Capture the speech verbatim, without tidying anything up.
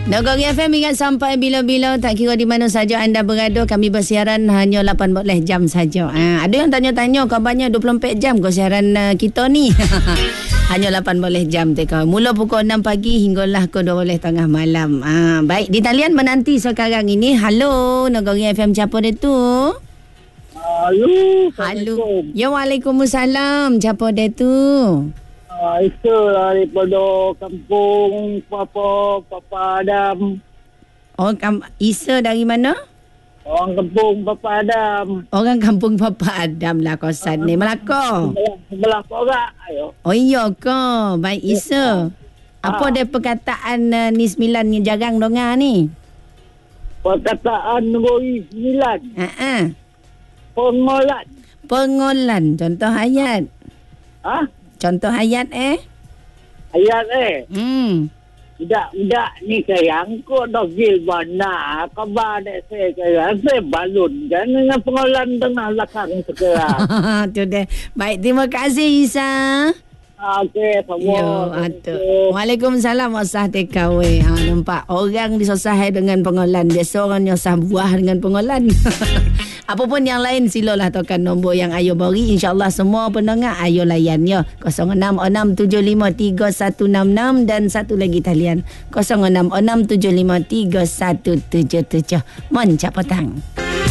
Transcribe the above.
Nagori F M ingat sampai bila-bila, tak kira di mana saja anda berada, kami bersiaran hanya lapan belas jam saja. Ha, ada yang tanya-tanya kabarnya dua puluh empat jam kau siaran uh, kita ni. Hanya lapan belas jam teka. Mula pukul enam pagi hinggalah ke dua belas tengah malam. Ha, baik, di talian menanti sekarang ini. Halo, Nagori F M, siapa dia tu? Halo. Halo. Ya, Waalaikumsalam. Siapa dia tu? Uh, Isa daripada kampung Papa Papa Adam. Oh, kam- Isa dari mana? Orang kampung Papa Adam. Orang kampung Papa Adam lah kosan uh, ni. Melaka. Sebelah, sebelah Porak. Ayo. Oh iya ke? Baik Isa. Apa Ah. dia perkataan uh, ni sembilan ni jarang dengar ni? Perkataan nombor sembilan. Ha-ha. Pengolan. Pengolan. Contoh ayat. Ha? Contoh ayat eh? Ayat eh. Hmm. Budak-budak ni sayang kok dogil mana. Kabar dek saya sayang. Saya balun kan dengan pengolan tengah belakang sekarang. Tu deh. Baik, terima kasih Isa. Okey, semua. Yo, atuk. Waalaikumsalam wasah T K W. Ha, nampak orang disosah dengan pengolan. Biasa orang nyosah buah dengan pengolan. Apa pun yang lain silalah tokan nombor yang ayo beri. InsyaAllah semua pendengar ayo layan ya. kosong enam enam tujuh lima tiga satu enam enam dan satu lagi talian kosong enam enam tujuh lima tiga satu tujuh tujuh. Moncak petang.